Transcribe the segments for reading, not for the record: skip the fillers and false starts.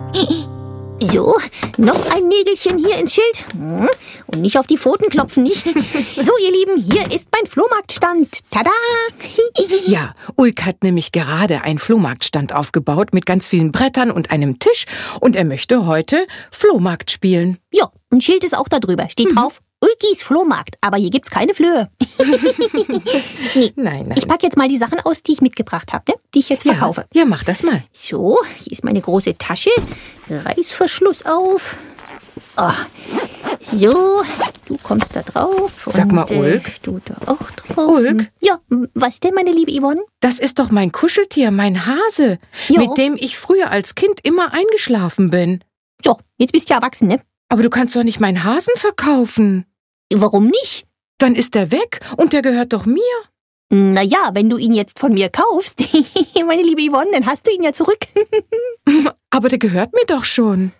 So, noch ein Nägelchen hier ins Schild. Und nicht auf die Pfoten klopfen, nicht? So, ihr Lieben, hier ist mein Flohmarktstand. Tada! Ja, Ulk hat nämlich gerade einen Flohmarktstand aufgebaut mit ganz vielen Brettern und einem Tisch. Und er möchte heute Flohmarkt spielen. Ja, ein Schild ist auch da drüber. Steht drauf, Ulkis Flohmarkt. Aber hier gibt's keine Flöhe. Nee. Nein. Ich packe jetzt mal die Sachen aus, die ich mitgebracht habe, ne? Die ich jetzt verkaufe. Ja, mach das mal. So, hier ist meine große Tasche. Reißverschluss auf. Oh. So, du kommst da drauf. Sag mal, Ulk. Du da auch drauf. Ulk? Ja, was denn, meine liebe Yvonne? Das ist doch mein Kuscheltier, mein Hase, Ja. mit dem ich früher als Kind immer eingeschlafen bin. So, jetzt bist du ja erwachsen, ne? Aber du kannst doch nicht meinen Hasen verkaufen. Warum nicht? Dann ist er weg und der gehört doch mir. Naja, wenn du ihn jetzt von mir kaufst, meine liebe Yvonne, dann hast du ihn ja zurück. Aber der gehört mir doch schon.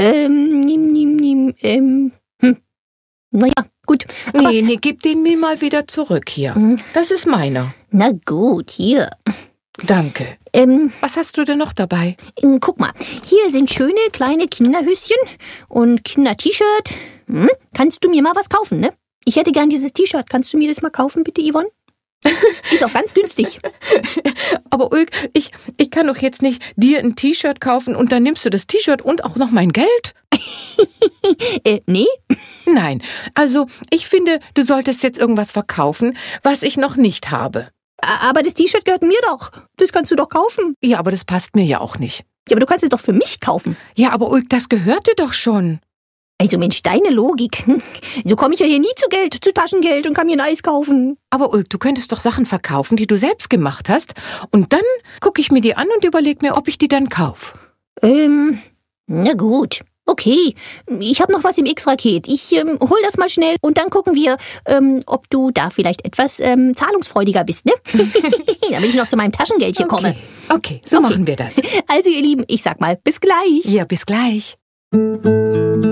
Naja, gut. Aber, Nee, gib den mir mal wieder zurück hier. Das ist meiner. na gut, hier. Danke. Was hast du denn noch dabei? Guck mal, hier sind schöne kleine Kinderhöschen und Kinder-T-Shirt. Kannst du mir mal was kaufen, ne? Ich hätte gern dieses T-Shirt. Kannst du mir das mal kaufen, bitte, Yvonne? Ist auch ganz günstig. Aber Ulk, ich kann doch jetzt nicht dir ein T-Shirt kaufen und dann nimmst du das T-Shirt und auch noch mein Geld? Nee? Nein, also ich finde, du solltest jetzt irgendwas verkaufen, was ich noch nicht habe. Aber das T-Shirt gehört mir doch. Das kannst du doch kaufen. Ja, aber das passt mir ja auch nicht. Ja, aber du kannst es doch für mich kaufen. Ja, aber Ulk, das gehört dir doch schon. Also Mensch, deine Logik. So komme ich ja hier nie zu Geld, zu Taschengeld und kann mir ein Eis kaufen. Aber Ulk, du könntest doch Sachen verkaufen, die du selbst gemacht hast. Und dann gucke ich mir die an und überlege mir, ob ich die dann kaufe. Na gut. Okay, ich habe noch was im X-Raket. Ich hol das mal schnell und dann gucken wir, ob du da vielleicht etwas zahlungsfreudiger bist, ne? Damit ich noch zu meinem Taschengeldchen komme. Okay, so machen wir das. Also ihr Lieben, ich sag mal, bis gleich. Ja, bis gleich.